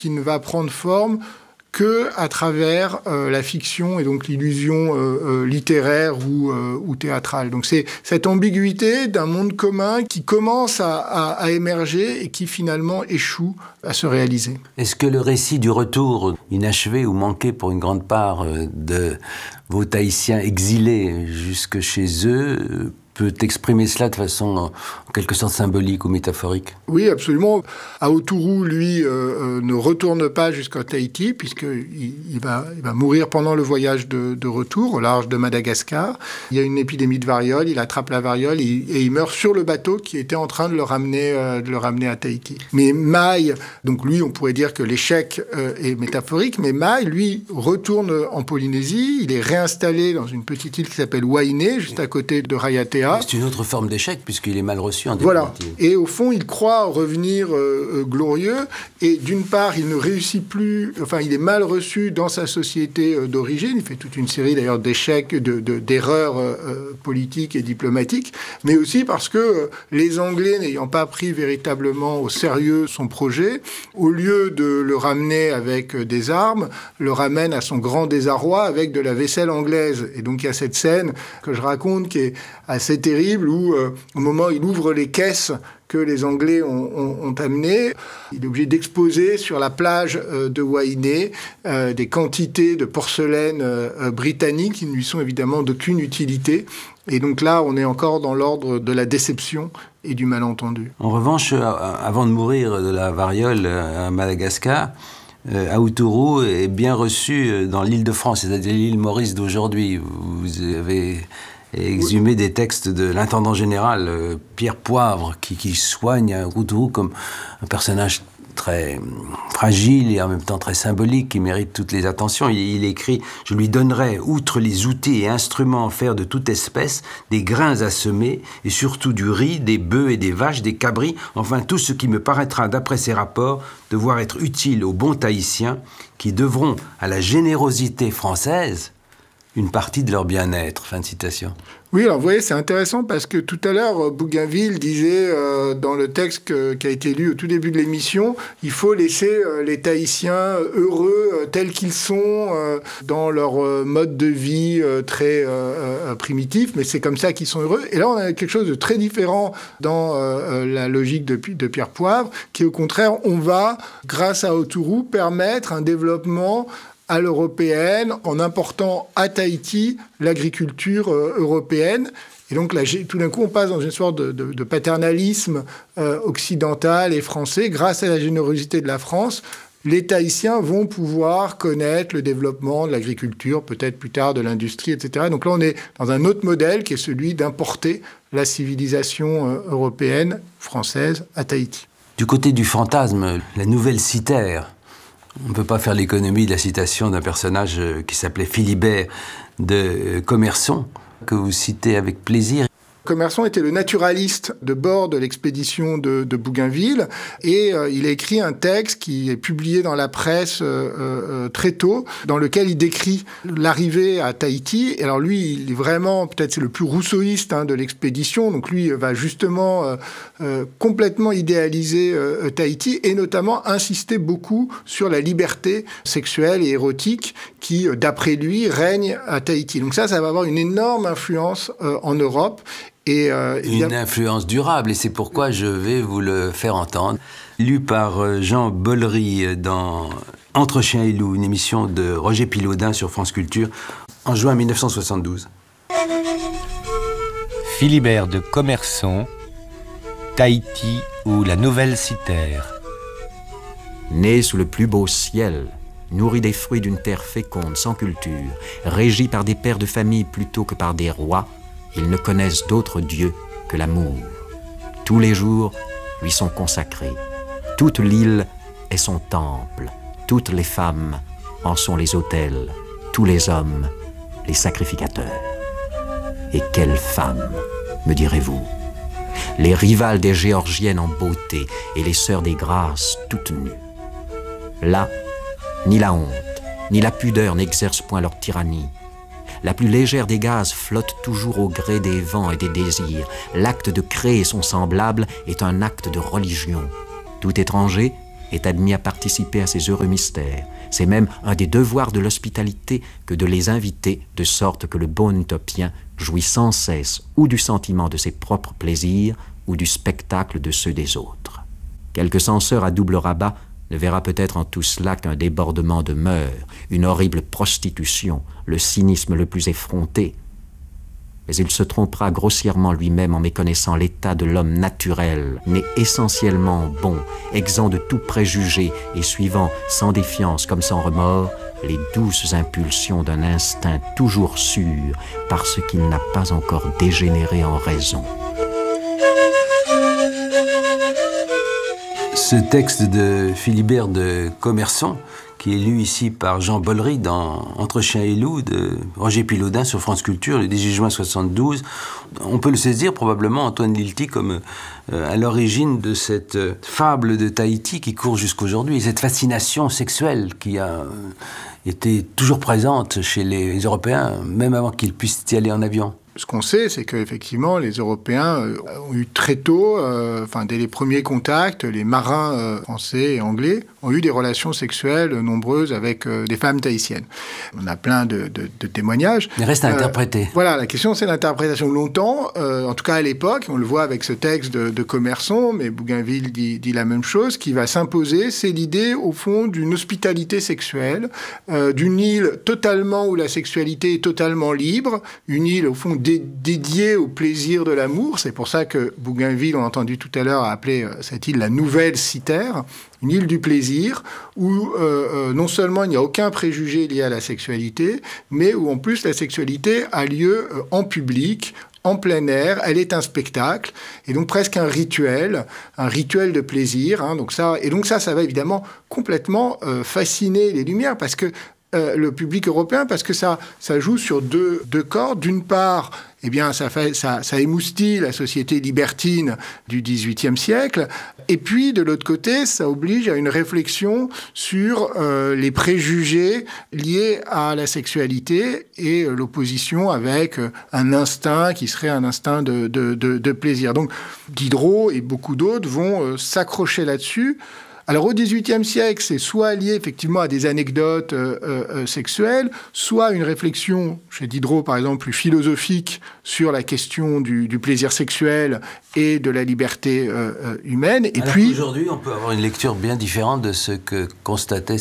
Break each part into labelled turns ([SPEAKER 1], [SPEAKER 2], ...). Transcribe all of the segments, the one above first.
[SPEAKER 1] qui ne va prendre forme que à travers la fiction et donc l'illusion littéraire ou théâtrale. Donc c'est cette ambiguïté d'un monde commun qui commence à émerger et qui finalement échoue à se réaliser.
[SPEAKER 2] Est-ce que le récit du retour inachevé ou manqué pour une grande part de vos Tahitiens exilés jusque chez eux peut exprimer cela de façon en quelque sorte symbolique ou métaphorique?
[SPEAKER 1] Oui, absolument. Aotourou, lui, ne retourne pas jusqu'à Tahiti, puisqu'il va mourir pendant le voyage de retour au large de Madagascar. Il y a une épidémie de variole, il attrape la variole et il meurt sur le bateau qui était en train de le ramener à Tahiti. Mais Mai, donc lui, on pourrait dire que l'échec est métaphorique, mais Mai, lui, retourne en Polynésie. Il est réinstallé dans une petite île qui s'appelle Wainé, juste à côté de Raiatea.
[SPEAKER 2] C'est une autre forme d'échec, puisqu'il est mal reçu en
[SPEAKER 1] définitive. Voilà.
[SPEAKER 2] Et
[SPEAKER 1] au fond, il croit revenir glorieux. Et d'une part, il ne réussit plus... Enfin, il est mal reçu dans sa société d'origine. Il fait toute une série, d'ailleurs, d'échecs, d'erreurs politiques et diplomatiques. Mais aussi parce que les Anglais, n'ayant pas pris véritablement au sérieux son projet, au lieu de le ramener avec des armes, le ramènent à son grand désarroi avec de la vaisselle anglaise. Et donc, il y a cette scène que je raconte qui est assez terrible où, au moment où il ouvre les caisses que les Anglais ont amenées, il est obligé d'exposer sur la plage de Wainé des quantités de porcelaine britannique qui ne lui sont évidemment d'aucune utilité. Et donc là, on est encore dans l'ordre de la déception et du malentendu.
[SPEAKER 2] En revanche, avant de mourir de la variole à Madagascar, Aotourou est bien reçu dans l'île de France, c'est-à-dire l'île Maurice d'aujourd'hui. Vous avez exhumé des textes de l'intendant général Pierre Poivre qui soigne Aotourou comme un personnage très fragile et en même temps très symbolique qui mérite toutes les attentions. Il écrit « Je lui donnerai, outre les outils et instruments en fer de toute espèce, des grains à semer et surtout du riz, des bœufs et des vaches, des cabris, enfin tout ce qui me paraîtra d'après ses rapports devoir être utile aux bons Tahitiens qui devront à la générosité française une partie de leur bien-être ». Fin de citation.
[SPEAKER 1] Oui, alors vous voyez, c'est intéressant parce que tout à l'heure, Bougainville disait dans le texte qui a été lu au tout début de l'émission, il faut laisser les Tahitiens heureux tels qu'ils sont dans leur mode de vie très primitif, mais c'est comme ça qu'ils sont heureux. Et là, on a quelque chose de très différent dans la logique de Pierre Poivre, qui au contraire, on va, grâce à Aotourou, permettre un développement à l'européenne, en important à Tahiti l'agriculture européenne. Et donc là, tout d'un coup, on passe dans une sorte de paternalisme occidental et français. Grâce à la générosité de la France, les Tahitiens vont pouvoir connaître le développement de l'agriculture, peut-être plus tard de l'industrie, etc. Donc là, on est dans un autre modèle qui est celui d'importer la civilisation européenne, française, à Tahiti.
[SPEAKER 2] Du côté du fantasme, la nouvelle Cythère. On ne peut pas faire l'économie de la citation d'un personnage qui s'appelait Philibert de Commerson, que vous citez avec plaisir.
[SPEAKER 1] Commerson était le naturaliste de bord de l'expédition de Bougainville et il a écrit un texte qui est publié dans la presse très tôt, dans lequel il décrit l'arrivée à Tahiti. Et alors lui, il est vraiment, peut-être c'est le plus rousseauiste de l'expédition, donc lui va justement complètement idéaliser Tahiti et notamment insister beaucoup sur la liberté sexuelle et érotique qui, d'après lui, règne à Tahiti. Donc ça va avoir une énorme influence en Europe.
[SPEAKER 2] Une influence durable, et c'est pourquoi je vais vous le faire entendre. Lu par Jean Bollery dans Entre chien et loup, une émission de Roger Pilaudin sur France Culture, en juin 1972.
[SPEAKER 3] Philibert de Commerson, Tahiti ou la nouvelle Cythère.
[SPEAKER 4] Né sous le plus beau ciel, nourri des fruits d'une terre féconde, sans culture, régi par des pères de famille plutôt que par des rois, ils ne connaissent d'autre Dieu que l'amour. Tous les jours lui sont consacrés. Toute l'île est son temple. Toutes les femmes en sont les autels. Tous les hommes, les sacrificateurs. Et quelles femmes, me direz-vous? Les rivales des Géorgiennes en beauté et les sœurs des Grâces toutes nues. Là, ni la honte, ni la pudeur n'exercent point leur tyrannie. La plus légère des gazes flotte toujours au gré des vents et des désirs. L'acte de créer son semblable est un acte de religion. Tout étranger est admis à participer à ces heureux mystères. C'est même un des devoirs de l'hospitalité que de les inviter, de sorte que le bon utopien jouit sans cesse ou du sentiment de ses propres plaisirs ou du spectacle de ceux des autres. Quelque censeur à double rabat ne verra peut-être en tout cela qu'un débordement de mœurs, une horrible prostitution, le cynisme le plus effronté. Mais il se trompera grossièrement lui-même en méconnaissant l'état de l'homme naturel, né essentiellement bon, exempt de tout préjugé et suivant sans défiance comme sans remords les douces impulsions d'un instinct toujours sûr parce qu'il n'a pas encore dégénéré en raison.
[SPEAKER 2] Ce texte de Philibert de Commerson, qui est lu ici par Jean Bollery dans Entre chien et loup de Roger Pilaudin sur France Culture le 18 juin 72. On peut le saisir probablement, Antoine Lilti, comme à l'origine de cette fable de Tahiti qui court jusqu'aujourd'hui, et cette fascination sexuelle qui a été toujours présente chez les Européens, même avant qu'ils puissent y aller en avion.
[SPEAKER 1] Ce qu'on sait, c'est qu'effectivement, les Européens ont eu très tôt, dès les premiers contacts, les marins français et anglais ont eu des relations sexuelles nombreuses avec des femmes tahitiennes. On a plein de témoignages.
[SPEAKER 2] Il reste à interpréter.
[SPEAKER 1] Voilà, la question, c'est l'interprétation. Longtemps, en tout cas à l'époque, on le voit avec ce texte de Commerson, mais Bougainville dit la même chose, qui va s'imposer, c'est l'idée, au fond, d'une hospitalité sexuelle, d'une île totalement où la sexualité est totalement libre, une île, au fond, dédiée au plaisir de l'amour. C'est pour ça que Bougainville, on a entendu tout à l'heure, a appelé cette île la Nouvelle Cythère, une île du plaisir, où non seulement il n'y a aucun préjugé lié à la sexualité, mais où en plus la sexualité a lieu en public, en plein air, elle est un spectacle, et donc presque un rituel de plaisir. Donc ça va évidemment complètement fasciner les Lumières, parce que le public européen, parce que ça joue sur deux cordes. D'une part, eh bien, ça émoustille la société libertine du XVIIIe siècle. Et puis, de l'autre côté, ça oblige à une réflexion sur les préjugés liés à la sexualité et l'opposition avec un instinct qui serait un instinct de plaisir. Donc, Diderot et beaucoup d'autres vont s'accrocher là-dessus. Alors au XVIIIe siècle, c'est soit lié effectivement à des anecdotes sexuelles, soit une réflexion, chez Diderot par exemple, plus philosophique sur la question du plaisir sexuel et de la liberté humaine. Et
[SPEAKER 2] alors
[SPEAKER 1] puis
[SPEAKER 2] aujourd'hui, on peut avoir une lecture bien différente de ce que constataient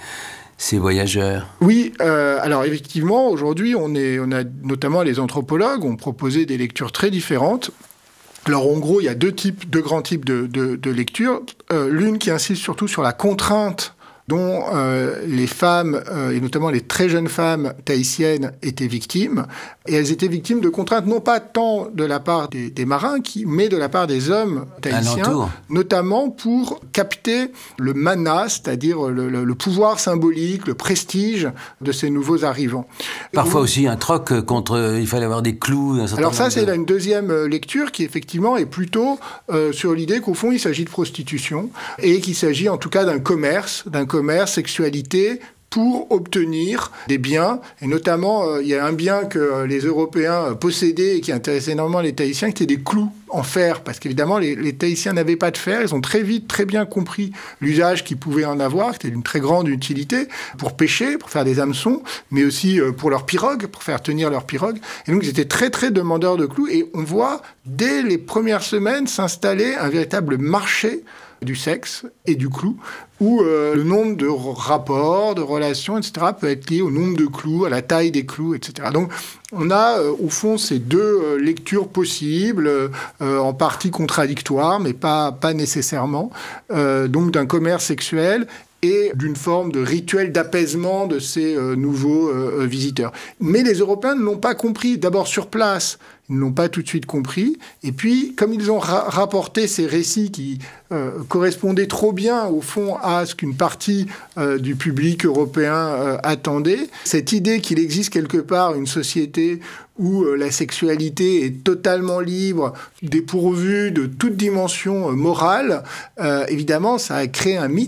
[SPEAKER 2] ces voyageurs.
[SPEAKER 1] Oui, alors effectivement, aujourd'hui, on a notamment les anthropologues ont proposé des lectures très différentes. Alors, en gros, il y a deux grands types de lectures. L'une qui insiste surtout sur la contrainte dont les femmes, et notamment les très jeunes femmes tahitiennes, étaient victimes. Et elles étaient victimes de contraintes, non pas tant de la part des marins, mais de la part des hommes tahitiens, notamment pour capter le mana, c'est-à-dire le pouvoir symbolique, le prestige de ces nouveaux arrivants.
[SPEAKER 2] Parfois aussi un troc contre... il fallait avoir des clous.
[SPEAKER 1] Alors ça, c'est une deuxième lecture qui, effectivement, est plutôt sur l'idée qu'au fond, il s'agit de prostitution et qu'il s'agit en tout cas d'un commerce, sexualité, pour obtenir des biens. Et notamment, il y a un bien que les Européens possédaient et qui intéressait énormément les Tahitiens, qui étaient des clous en fer. Parce qu'évidemment, les Tahitiens n'avaient pas de fer. Ils ont très vite, très bien compris l'usage qu'ils pouvaient en avoir, qui était d'une très grande utilité pour pêcher, pour faire des hameçons, mais aussi pour leurs pirogues, pour faire tenir leurs pirogues. Et donc, ils étaient très, très demandeurs de clous. Et on voit, dès les premières semaines, s'installer un véritable marché du sexe et du clou, où le nombre de rapports, de relations, etc., peut être lié au nombre de clous, à la taille des clous, etc. Donc, on a, au fond, ces deux lectures possibles, en partie contradictoires, mais pas nécessairement, donc d'un commerce sexuel et d'une forme de rituel d'apaisement de ces nouveaux visiteurs. Mais les Européens ne l'ont pas compris. D'abord sur place, ils ne l'ont pas tout de suite compris. Et puis, comme ils ont rapporté ces récits qui correspondaient trop bien, au fond, à ce qu'une partie du public européen attendait, cette idée qu'il existe quelque part une société où la sexualité est totalement libre, dépourvue de toute dimension morale, évidemment, ça a créé un mythe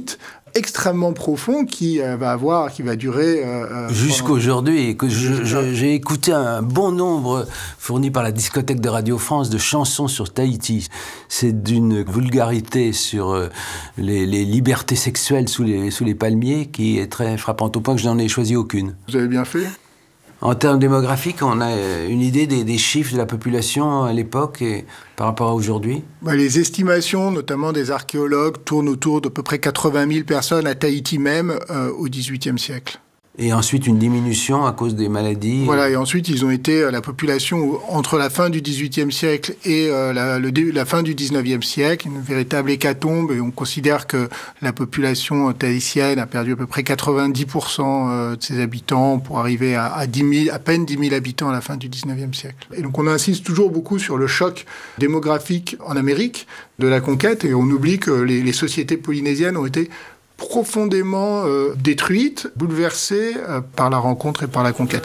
[SPEAKER 1] extrêmement profond qui va durer
[SPEAKER 2] jusqu'aujourd'hui. J'ai écouté un bon nombre fourni par la discothèque de Radio France de chansons sur Tahiti. C'est d'une vulgarité sur les libertés sexuelles sous les palmiers qui est très frappante, au point que je n'en ai choisi aucune.
[SPEAKER 1] Vous avez bien fait.
[SPEAKER 2] En termes démographiques, on a une idée des chiffres de la population à l'époque et par rapport à aujourd'hui?
[SPEAKER 1] Les estimations, notamment des archéologues, tournent autour d'à peu près 80 000 personnes à Tahiti même au XVIIIe siècle.
[SPEAKER 2] Et ensuite une diminution à cause des maladies.
[SPEAKER 1] Voilà, et ensuite ils ont été la population entre la fin du XVIIIe siècle et la fin du XIXe siècle, une véritable hécatombe, et on considère que la population tahitienne a perdu à peu près 90% de ses habitants pour arriver à peine 10 000 habitants à la fin du XIXe siècle. Et donc on insiste toujours beaucoup sur le choc démographique en Amérique de la conquête, et on oublie que les sociétés polynésiennes ont été profondément détruite, bouleversée par la rencontre et par la conquête.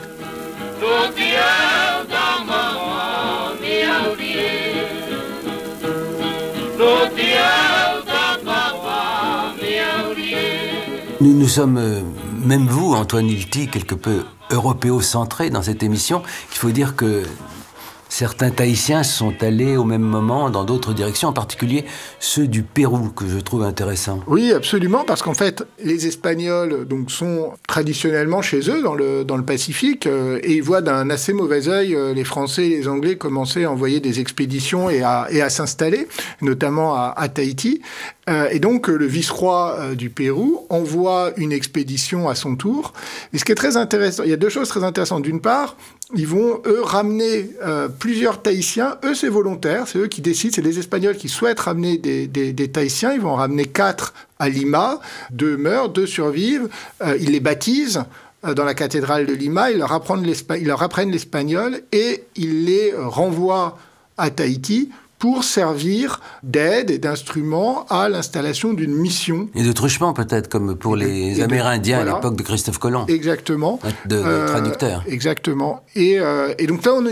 [SPEAKER 2] Nous sommes, même vous, Antoine Hilty, quelque peu européocentré dans cette émission. Il faut dire que certains Tahitiens sont allés au même moment dans d'autres directions, en particulier ceux du Pérou, que je trouve intéressants.
[SPEAKER 1] Oui, absolument, parce qu'en fait, les Espagnols sont traditionnellement chez eux dans le Pacifique, et ils voient d'un assez mauvais œil les Français et les Anglais commencer à envoyer des expéditions et à s'installer, notamment à Tahiti. Et donc, le vice-roi du Pérou envoie une expédition à son tour. Et ce qui est très intéressant, il y a deux choses très intéressantes. D'une part, ils vont, eux, ramener plusieurs Tahitiens. Eux, c'est volontaire, c'est eux qui décident, c'est les Espagnols qui souhaitent ramener des Tahitiens. Ils vont en ramener 4 à Lima, 2 meurent, 2 survivent. Ils les baptisent dans la cathédrale de Lima, ils leur apprennent l'espagnol et ils les renvoient à Tahiti pour servir d'aide et d'instrument à l'installation d'une mission.
[SPEAKER 2] Et de truchement peut-être, comme pour les Amérindiens à l'époque de Christophe Colomb.
[SPEAKER 1] Exactement.
[SPEAKER 2] De traducteur.
[SPEAKER 1] Exactement. Et donc là, on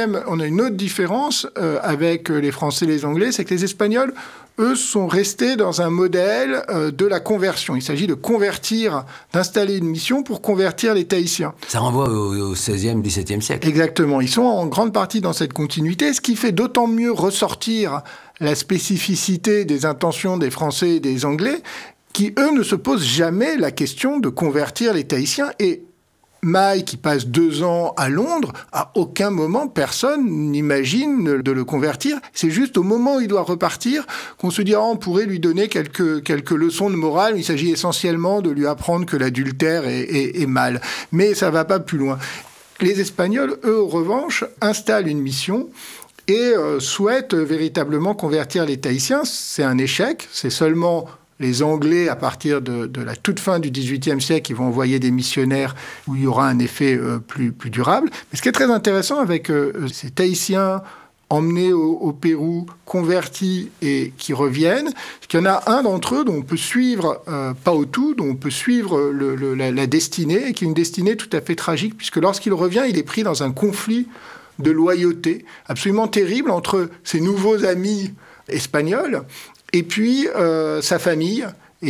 [SPEAKER 1] a une autre différence avec les Français et les Anglais, c'est que les Espagnols, eux, sont restés dans un modèle de la conversion. Il s'agit de convertir, d'installer une mission pour convertir les Tahitiens.
[SPEAKER 2] Ça renvoie au XVIe, XVIIe siècle.
[SPEAKER 1] Exactement. Ils sont en grande partie dans cette continuité, ce qui fait d'autant mieux ressortir la spécificité des intentions des Français et des Anglais, qui, eux, ne se posent jamais la question de convertir les Tahitiens. Et Maille, qui passe 2 ans à Londres, à aucun moment, personne n'imagine de le convertir. C'est juste au moment où il doit repartir qu'on se dit on pourrait lui donner quelques leçons de morale. Il s'agit essentiellement de lui apprendre que l'adultère est mal. Mais ça ne va pas plus loin. Les Espagnols, eux, en revanche, installent une mission et souhaitent véritablement convertir les Tahitiens. C'est un échec. C'est seulement les Anglais, à partir de la toute fin du XVIIIe siècle, ils vont envoyer des missionnaires où il y aura un effet plus durable. Mais ce qui est très intéressant avec ces Tahitiens emmenés au Pérou, convertis et qui reviennent, c'est qu'il y en a un d'entre eux dont on peut suivre Paotu, dont on peut suivre la destinée, et qui est une destinée tout à fait tragique, puisque lorsqu'il revient, il est pris dans un conflit de loyauté absolument terrible entre ses nouveaux amis espagnols et puis sa famille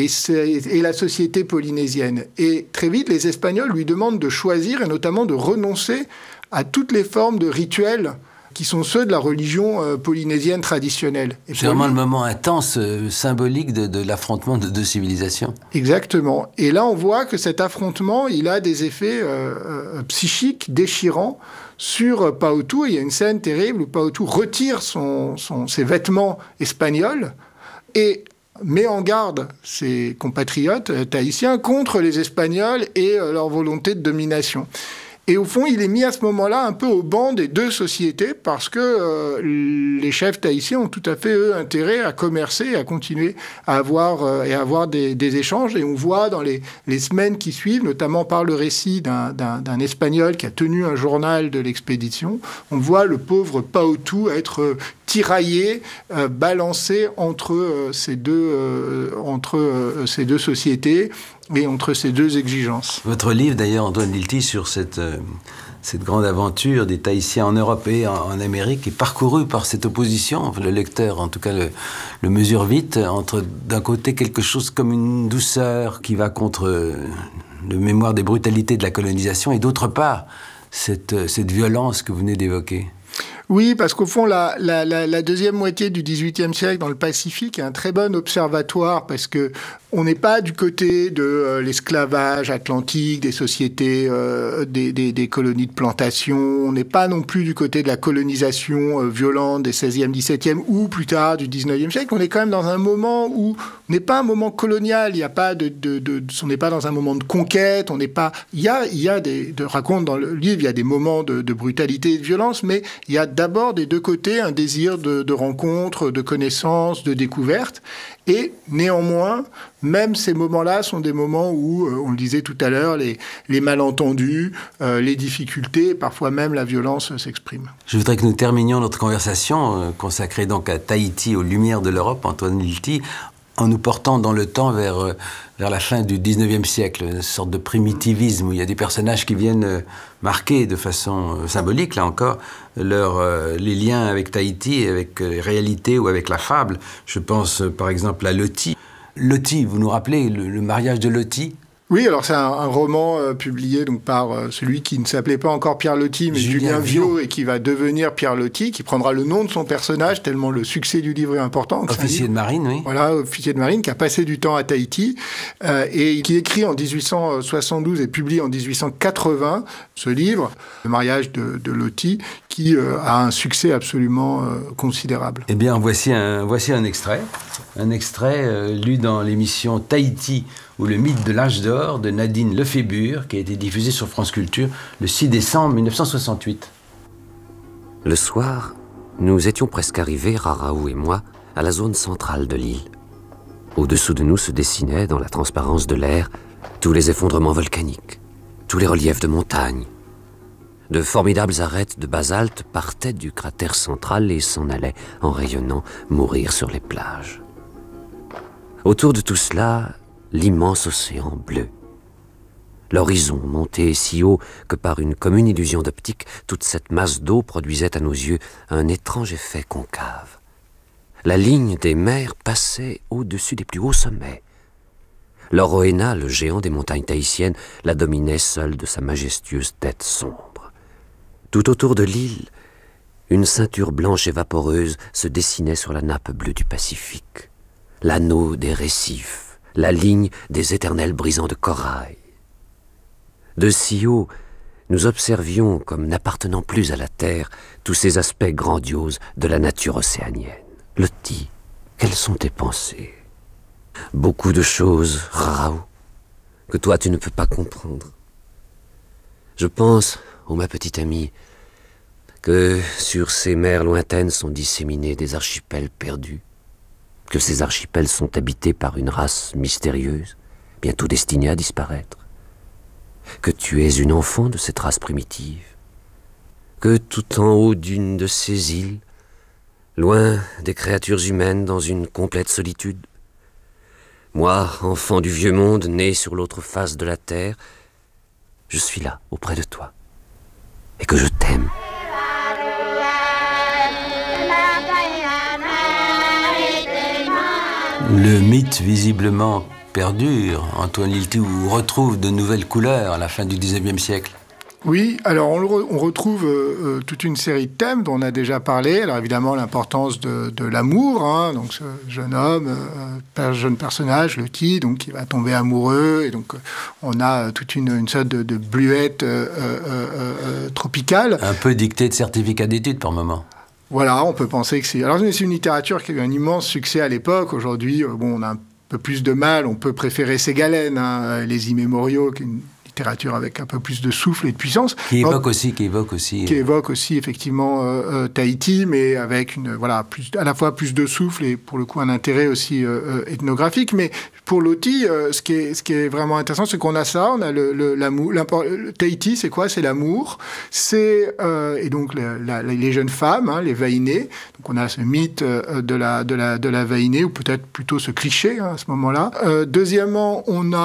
[SPEAKER 1] et la société polynésienne. Et très vite, les Espagnols lui demandent de choisir et notamment de renoncer à toutes les formes de rituels qui sont ceux de la religion polynésienne traditionnelle.
[SPEAKER 2] C'est vraiment le moment intense, symbolique de l'affrontement de 2 civilisations.
[SPEAKER 1] Exactement. Et là, on voit que cet affrontement, il a des effets psychiques déchirants sur Paotu. Il y a une scène terrible où Paotu retire ses vêtements espagnols et met en garde ses compatriotes tahitiens contre les Espagnols et leur volonté de domination. Et au fond, il est mis à ce moment-là un peu au banc des 2 sociétés parce que les chefs tahitiens ont tout à fait, eux, intérêt à commercer et à continuer à avoir des échanges. Et on voit dans les semaines qui suivent, notamment par le récit d'un Espagnol qui a tenu un journal de l'expédition, on voit le pauvre Paotu être tiraillé, balancé entre ces deux sociétés et entre ces 2 exigences.
[SPEAKER 2] Votre livre, d'ailleurs, Antoine Hilty, sur cette grande aventure des Tahitiens en Europe et en Amérique est parcourue par cette opposition. Le lecteur, en tout cas, le mesure vite, entre d'un côté quelque chose comme une douceur qui va contre le mémoire des brutalités de la colonisation, et d'autre part, cette violence que vous venez d'évoquer.
[SPEAKER 1] Oui, parce qu'au fond, la deuxième moitié du XVIIIe siècle dans le Pacifique est un très bon observatoire, parce que on n'est pas du côté de l'esclavage atlantique, des sociétés, des colonies de plantation. On n'est pas non plus du côté de la colonisation violente des 16e, 17e ou plus tard du 19e siècle. On est quand même dans un moment où on n'est pas un moment colonial. Il n'y a pas on n'est pas dans un moment de conquête. On n'est pas. Il y a raconte dans le livre, il y a des moments de brutalité et de violence, mais il y a d'abord des deux côtés un désir de rencontre, de connaissance, de découverte. Et néanmoins, même ces moments-là sont des moments où, on le disait tout à l'heure, les malentendus, les difficultés, parfois même la violence s'expriment.
[SPEAKER 2] Je voudrais que nous terminions notre conversation consacrée donc à Tahiti, aux Lumières de l'Europe, Antoine Lilti, en nous portant dans le temps vers la fin du XIXe siècle, une sorte de primitivisme où il y a des personnages qui viennent marquer de façon symbolique, là encore, les liens avec Tahiti, avec les réalités ou avec la fable. Je pense par exemple à Loti. Loti, vous nous rappelez le mariage de Loti ?
[SPEAKER 1] Oui, alors c'est un roman publié donc par celui qui ne s'appelait pas encore Pierre Loti, mais Julien Viaud, et qui va devenir Pierre Loti, qui prendra le nom de son personnage, tellement le succès du livre est important.
[SPEAKER 2] Officier de marine, oui.
[SPEAKER 1] Voilà, officier de marine, qui a passé du temps à Tahiti, et qui écrit en 1872 et publie en 1880 ce livre, Le mariage de Loti, qui a un succès absolument considérable.
[SPEAKER 2] Eh bien, voici un extrait. Un extrait lu dans l'émission Tahiti ou le mythe de l'âge d'or de Nadine Lefébure, qui a été diffusée sur France Culture le 6 décembre 1968.
[SPEAKER 5] Le soir, nous étions presque arrivés, Raraou et moi, à la zone centrale de l'île. Au-dessous de nous se dessinaient, dans la transparence de l'air, tous les effondrements volcaniques, tous les reliefs de montagnes. De formidables arêtes de basalte partaient du cratère central et s'en allaient, en rayonnant, mourir sur les plages. Autour de tout cela, l'immense océan bleu. L'horizon montait si haut que par une commune illusion d'optique, toute cette masse d'eau produisait à nos yeux un étrange effet concave. La ligne des mers passait au-dessus des plus hauts sommets. L'Orohéna, le géant des montagnes tahitiennes, la dominait seul de sa majestueuse tête sombre. Tout autour de l'île, une ceinture blanche et vaporeuse se dessinait sur la nappe bleue du Pacifique. L'anneau des récifs, la ligne des éternels brisants de corail. De si haut, nous observions, comme n'appartenant plus à la terre, tous ces aspects grandioses de la nature océanienne. Loti, quelles sont tes pensées ? Beaucoup de choses, Raraou, que toi tu ne peux pas comprendre. Je pense, ô ma petite amie, que sur ces mers lointaines sont disséminés des archipels perdus, que ces archipels sont habités par une race mystérieuse, bientôt destinée à disparaître, que tu es une enfant de cette race primitive, que tout en haut d'une de ces îles, loin des créatures humaines dans une complète solitude, moi, enfant du vieux monde, né sur l'autre face de la terre, je suis là, auprès de toi, et que je t'aime.
[SPEAKER 2] Le mythe visiblement perdure, Antoine Lilti, où retrouve de nouvelles couleurs à la fin du XIXe siècle.
[SPEAKER 1] Oui, alors on retrouve toute une série de thèmes dont on a déjà parlé. Alors évidemment l'importance de l'amour, hein, donc ce jeune homme, jeune personnage, Loti, donc qui va tomber amoureux, et donc on a toute une sorte de bluette tropicale.
[SPEAKER 2] Un peu dictée de certificat d'études par moment.
[SPEAKER 1] Voilà, on peut penser que c'est... Alors c'est une littérature qui a eu un immense succès à l'époque. Aujourd'hui, bon, on a un peu plus de mal, on peut préférer Ségalen, hein, les immémoriaux, qui est une littérature avec un peu plus de souffle et de puissance. Qui évoque aussi effectivement Tahiti, mais avec à la fois plus de souffle et pour le coup un intérêt aussi ethnographique. Mais pour Loti, ce qui est vraiment intéressant, c'est qu'on a ça, on a l'amour. Tahiti, c'est quoi ? C'est l'amour. C'est et donc les jeunes femmes, hein, les vaïnées. Donc on a ce mythe de la vaïnée, ou peut-être plutôt ce cliché, hein, à ce moment-là. Deuxièmement, on a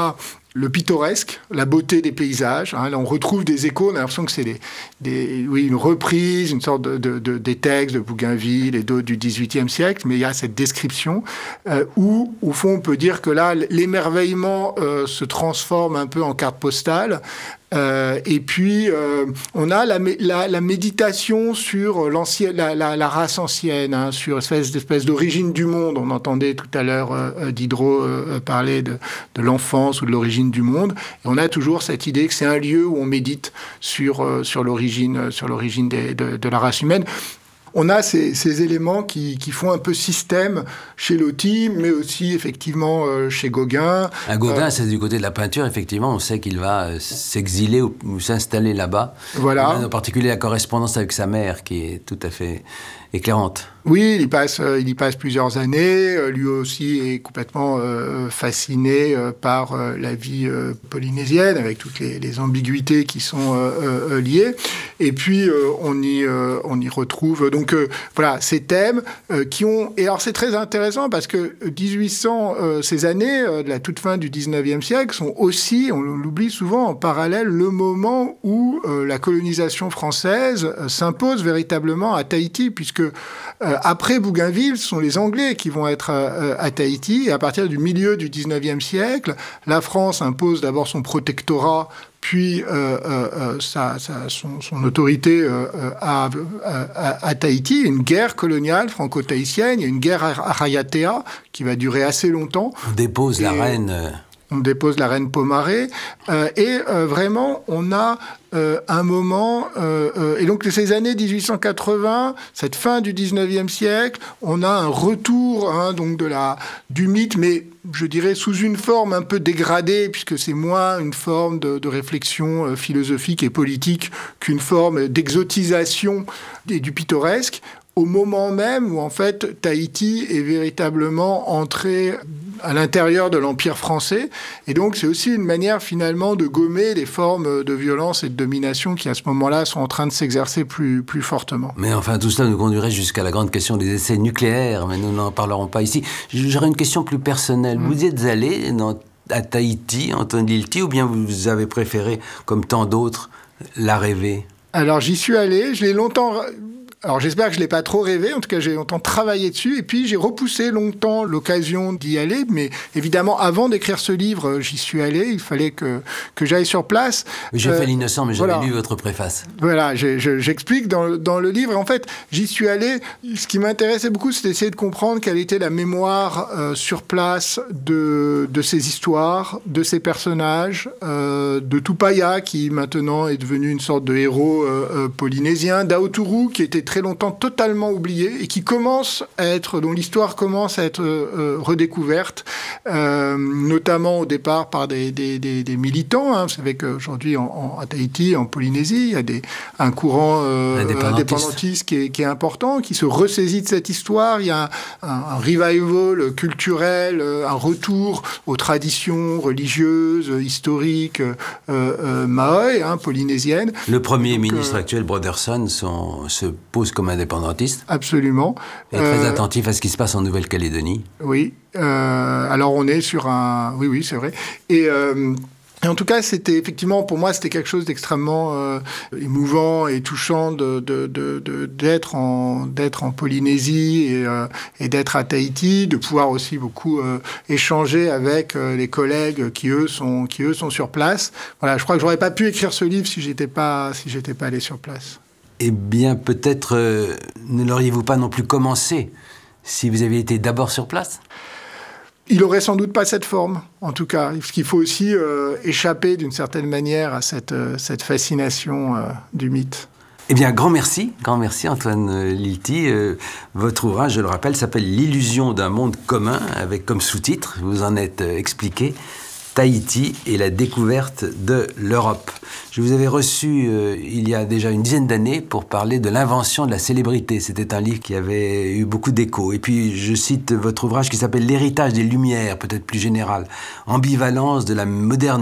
[SPEAKER 1] le pittoresque, la beauté des paysages. Là, on retrouve des échos. On a l'impression que c'est une reprise, une sorte des textes de Bougainville et d'autres du XVIIIe siècle. Mais il y a cette description où, au fond, on peut dire que là, l'émerveillement se transforme un peu en carte postale. Et puis, on a la méditation sur la race ancienne, sur espèce d'origine du monde. On entendait tout à l'heure Diderot parler de l'enfance ou de l'origine du monde. Et on a toujours cette idée que c'est un lieu où on médite sur l'origine de la race humaine. On a ces éléments qui font un peu système chez Loti, mais aussi effectivement chez Gauguin.
[SPEAKER 2] Gauguin, c'est du côté de la peinture, effectivement, on sait qu'il va s'exiler ou s'installer là-bas.
[SPEAKER 1] Voilà.
[SPEAKER 2] En particulier la correspondance avec sa mère, qui est tout à fait éclairante.
[SPEAKER 1] Oui, il y passe plusieurs années. Lui aussi est complètement fasciné par la vie polynésienne, avec toutes les ambiguïtés qui sont liées. Et puis, on y retrouve donc voilà ces thèmes qui ont... Et alors, c'est très intéressant parce que 1800, ces années de la toute fin du 19e siècle sont aussi, on l'oublie souvent, en parallèle, le moment où la colonisation française s'impose véritablement à Tahiti, puisque après Bougainville, ce sont les Anglais qui vont être à Tahiti. Et à partir du milieu du 19e siècle, la France impose d'abord son protectorat, puis son autorité à Tahiti. Une guerre coloniale franco-tahitienne, il y a une guerre à Rayatea qui va durer assez longtemps.
[SPEAKER 2] On dépose la reine...
[SPEAKER 1] On dépose la reine Pomaré. Vraiment, on a un moment... et donc, ces années 1880, cette fin du 19e siècle, on a un retour donc du mythe, mais je dirais sous une forme un peu dégradée, puisque c'est moins une forme de réflexion philosophique et politique qu'une forme d'exotisation du pittoresque, au moment même où, en fait, Tahiti est véritablement entré à l'intérieur de l'Empire français. Et donc, c'est aussi une manière, finalement, de gommer les formes de violence et de domination qui, à ce moment-là, sont en train de s'exercer plus fortement.
[SPEAKER 2] Mais enfin, tout cela nous conduirait jusqu'à la grande question des essais nucléaires, mais nous n'en parlerons pas ici. J'aurais une question plus personnelle. Vous êtes allé à Tahiti, Antoine Lilti, ou bien vous avez préféré, comme tant d'autres, la rêver? Alors,
[SPEAKER 1] j'y suis allé. Je l'ai longtemps... Alors j'espère que je ne l'ai pas trop rêvé, en tout cas j'ai longtemps travaillé dessus, et puis j'ai repoussé longtemps l'occasion d'y aller, mais évidemment avant d'écrire ce livre, j'y suis allé, il fallait que j'aille sur place.
[SPEAKER 2] J'ai fait l'innocent, mais j'avais lu votre préface.
[SPEAKER 1] Voilà, j'explique dans le livre, et en fait j'y suis allé, ce qui m'intéressait beaucoup c'était d'essayer de comprendre quelle était la mémoire sur place de ces histoires, de ces personnages, de Tupaya qui maintenant est devenu une sorte de héros polynésien, d'Aotourou qui était très longtemps totalement oublié et qui dont l'histoire commence à être redécouverte, notamment au départ par des militants. Vous savez qu'aujourd'hui, à Tahiti, en Polynésie, il y a un courant indépendantiste qui est important, qui se ressaisit de cette histoire. Il y a un revival culturel, un retour aux traditions religieuses, historiques, maoï, polynésiennes.
[SPEAKER 2] Le premier ministre actuel, Brotherson, se pose comme indépendantiste.
[SPEAKER 1] Absolument.
[SPEAKER 2] Et très attentif à ce qui se passe en Nouvelle-Calédonie.
[SPEAKER 1] Oui. Alors on est sur un... Oui, c'est vrai. Et en tout cas, c'était effectivement, pour moi, c'était quelque chose d'extrêmement émouvant et touchant d'être en Polynésie et d'être à Tahiti, de pouvoir aussi beaucoup échanger avec les collègues qui eux sont sur place. Voilà, je crois que j'aurais pas pu écrire ce livre si j'étais pas allé sur place.
[SPEAKER 2] Eh bien, peut-être ne l'auriez-vous pas non plus commencé si vous aviez été d'abord sur place ?
[SPEAKER 1] Il aurait sans doute pas cette forme, en tout cas. Parce qu'il faut aussi échapper d'une certaine manière à cette fascination du mythe.
[SPEAKER 2] Eh bien, grand merci Antoine Lilti. Votre ouvrage, je le rappelle, s'appelle « L'illusion d'un monde commun » avec comme sous-titre, vous en êtes expliqué, Tahiti et la découverte de l'Europe. Je vous avais reçu il y a déjà une dizaine d'années pour parler de l'invention de la célébrité. C'était un livre qui avait eu beaucoup d'écho. Et puis, je cite votre ouvrage qui s'appelle « L'héritage des Lumières », peut-être plus général. « Ambivalence de la modernité »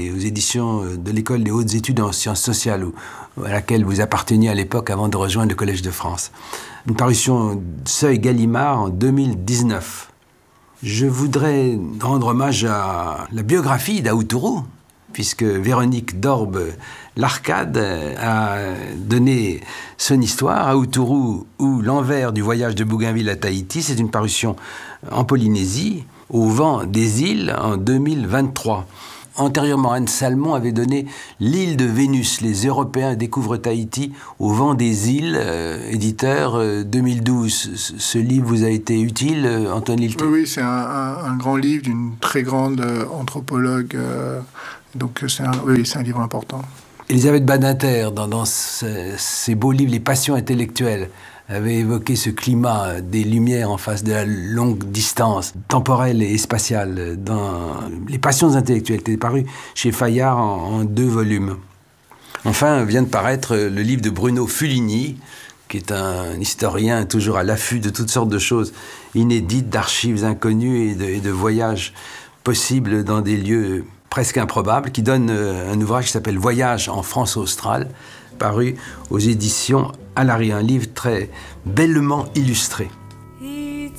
[SPEAKER 2] aux éditions de l'École des hautes études en sciences sociales, à laquelle vous apparteniez à l'époque avant de rejoindre le Collège de France. Une parution Seuil Gallimard en 2019. Je voudrais rendre hommage à la biographie d'Aoutourou, puisque Véronique Dorbe-Larcade a donné son histoire, Aoutourou ou l'envers du voyage de Bougainville à Tahiti. C'est une parution en Polynésie, au vent des îles, en 2023. Antérieurement, Anne Salmon avait donné L'île de Vénus, les Européens découvrent Tahiti au vent des îles, éditeur 2012. Ce livre vous a été utile, Antoine Lilté?
[SPEAKER 1] Oui, c'est un grand livre d'une très grande anthropologue. Donc c'est un livre important.
[SPEAKER 2] Elisabeth Badinter, dans ses beaux livres, Les passions intellectuelles, avait évoqué ce climat des Lumières en face de la longue distance temporelle et spatiale dans Les passions intellectuelles, qui était paru chez Fayard en 2 volumes. Enfin, vient de paraître le livre de Bruno Fuligny, qui est un historien toujours à l'affût de toutes sortes de choses inédites, d'archives inconnues et de voyages possibles dans des lieux presque improbables, qui donne un ouvrage qui s'appelle « Voyage en France australe », paru aux éditions Alary, un livre très bellement illustré.